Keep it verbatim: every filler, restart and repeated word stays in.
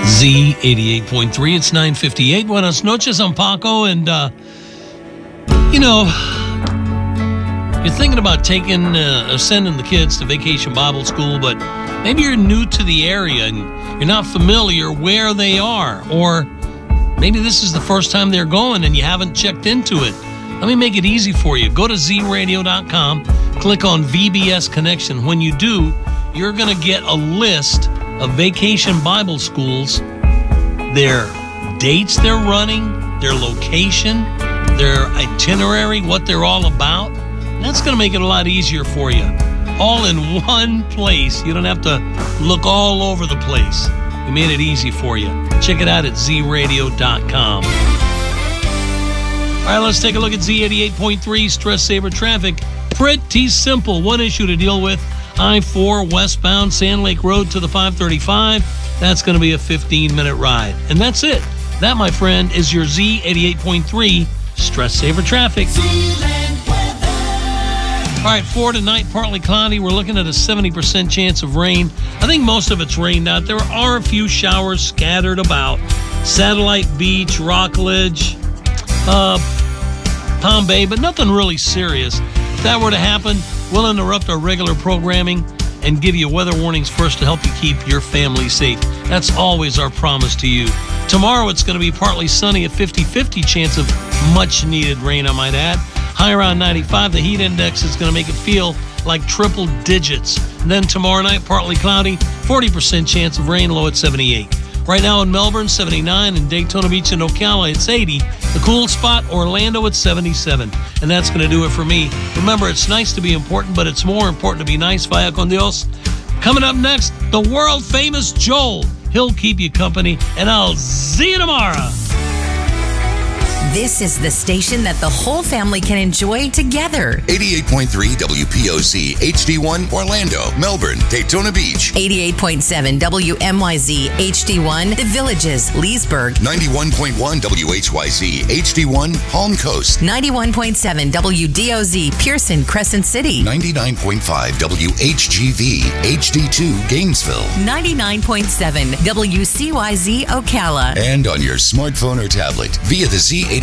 Z eighty-eight point three. It's nine fifty-eight. Buenas noches, I'm Paco. And, uh, you know, you're thinking about taking, uh, sending the kids to Vacation Bible School, but maybe you're new to the area and you're not familiar where they are. Or maybe this is the first time they're going and you haven't checked into it. Let me make it easy for you. Go to z radio dot com, click on V B S Connection. When you do, you're going to get a list of Vacation Bible Schools, their dates they're running, their location, their itinerary, what they're all about. And that's going to make it a lot easier for you. All in one place. You don't have to look all over the place. We made it easy for you. Check it out at z radio dot com. All right, let's take a look at Z eighty-eight point three Stress Saver Traffic. Pretty simple. One issue to deal with. I four westbound Sand Lake Road to the five thirty-five. That's going to be a fifteen minute ride. And that's it. That, my friend, is your Z eighty-eight point three Stress Saver Traffic. All right, for tonight, partly cloudy. We're looking at a seventy percent chance of rain. I think most of it's rained out. There are a few showers scattered about. Satellite Beach, Rockledge, uh, Palm Bay, but nothing really serious. If that were to happen, we'll interrupt our regular programming and give you weather warnings first to help you keep your family safe. That's always our promise to you. Tomorrow, it's going to be partly sunny, a fifty-fifty chance of much-needed rain, I might add. High around ninety-five. The heat index is going to make it feel like triple digits. And then tomorrow night, partly cloudy, forty percent chance of rain, low at seventy-eight. Right now in Melbourne, seventy-nine. In Daytona Beach and Ocala, it's eighty. The cool spot, Orlando, at seventy-seven. And that's going to do it for me. Remember, it's nice to be important, but it's more important to be nice. Vaya con Dios. Coming up next, the world-famous Joel. He'll keep you company, and I'll see you tomorrow. This is the station that the whole family can enjoy together. eighty-eight point three W P O Z H D one Orlando, Melbourne, Daytona Beach. eighty-eight point seven W M Y Z H D one The Villages, Leesburg. ninety-one point one W H Y Z H D one Palm Coast. ninety-one point seven W D O Z Pearson, Crescent City. ninety-nine point five W H G V H D two Gainesville. ninety-nine point seven W C Y Z Ocala. And on your smartphone or tablet via the Z eighty-eight